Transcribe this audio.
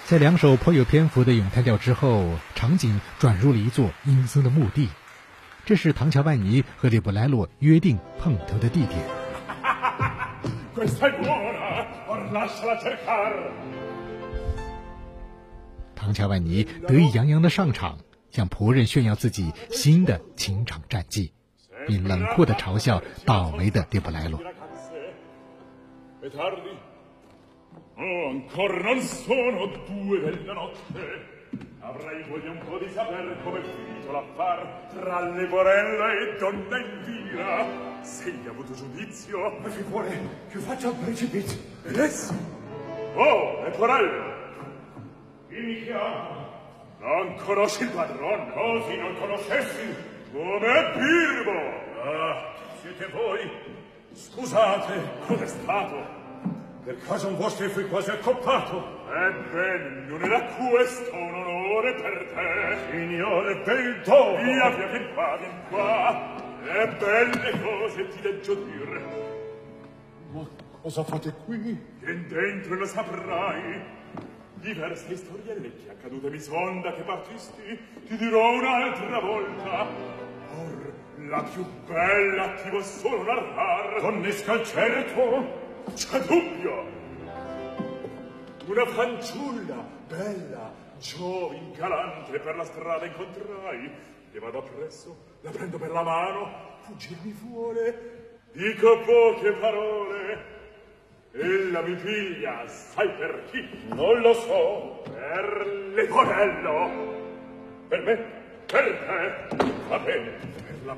在两首颇有篇幅的咏叹调之后，场景转入了一座阴森的墓地，这是唐乔万尼和利布莱洛约定碰头的地点。唐乔万尼得意洋洋地上场，向仆人炫耀自己新的情场战绩，并冷酷地嘲笑倒霉的利布莱洛。 Ancora non sono 2 della notte. Avrei voglia un po' di saper come è finito l'affar tra Leporella e donna Elvira. Se hai avuto giudizio, ma figure che faccia al precipizio. Ed esso? Oh, Leporella! Chi mi chiama? Non conosci il padron? Così non conoscessi? Come è Birbo? Ah, siete voi? Scusate, cos'è stato? Per caso un vostro fu quasi accoppato? Ebbene, non era questo un onore per te? Signore, bel dono! Via, vien qua, e belle cose ti leggo dire. Ma cosa fate qui? Vien dentro e lo saprai. Diverse storielle che accadute mi son da che partisti, ti dirò un'altra volta. Or, la più bella ti vo solo narrar. Donnesca al certo? C'è dubbio! Una fanciulla, bella, giovin, galante, per la strada incontrai. Le vado appresso, la prendo per la mano, fuggirmi vuole. Dico poche parole. Ella mi piglia, sai per chi? Non lo so. Per Leporello. Per me, per te, va bene.